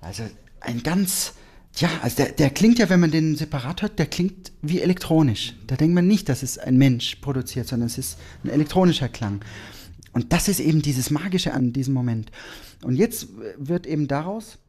Also ein ganz, ja, also der klingt ja, wenn man den separat hört, der klingt wie elektronisch. Da denkt man nicht, dass es ein Mensch produziert, sondern es ist ein elektronischer Klang. Und das ist eben dieses Magische an diesem Moment. Und jetzt wird eben daraus